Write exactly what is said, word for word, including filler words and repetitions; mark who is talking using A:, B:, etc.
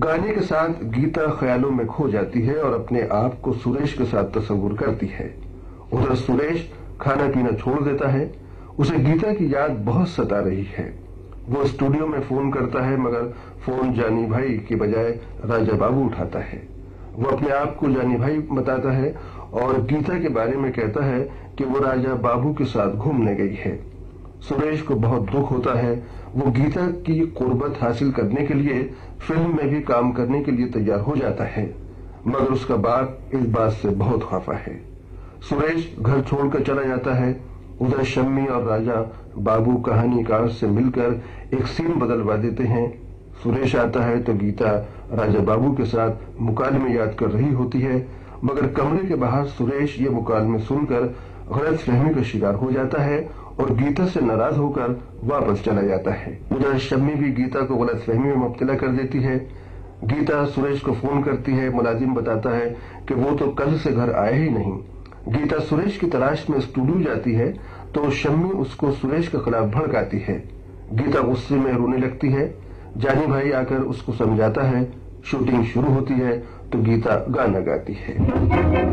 A: गाने के साथ गीता ख्यालों में खो जाती है और अपने आप को सुरेश के साथ तस्वुर करती है। उधर सुरेश खाना पीना छोड़ देता है। उसे गीता की याद बहुत सता रही है। वो स्टूडियो में फोन करता है, मगर फोन जानी भाई के बजाय राजा बाबू उठाता है। वो अपने आप को जानी भाई बताता है और गीता के बारे में कहता है कि वो राजा बाबू के साथ घूमने गई है। सुरेश को बहुत दुख होता है। वो गीता की कुर्बत हासिल करने के लिए फिल्म में भी काम करने के लिए तैयार हो जाता है, मगर उसका बाप इस बात से बहुत खफा है। सुरेश घर छोड़कर चला जाता है। उधर शम्मी और राजा बाबू कहानीकार से मिलकर एक सीन बदलवा देते हैं। सुरेश आता है तो गीता राजा बाबू के साथ मुकालमे याद कर रही होती है, मगर कमरे के बाहर सुरेश ये मुकालमे सुनकर गलत फहमी का शिकार हो जाता है और गीता से नाराज होकर वापस चला जाता है। उधर शम्मी भी गीता को गलत फहमी में मुब्तला कर देती है। गीता सुरेश को फोन करती है। मुलाजिम बताता है कि वो तो कल से घर आए ही नहीं। गीता सुरेश की तलाश में स्टूडियो जाती है तो शम्मी उसको सुरेश के खिलाफ भड़काती है। गीता गुस्से में रोने लगती है। जानी भाई आकर उसको समझाता है। शूटिंग शुरू होती है तो गीता गाना गाती है।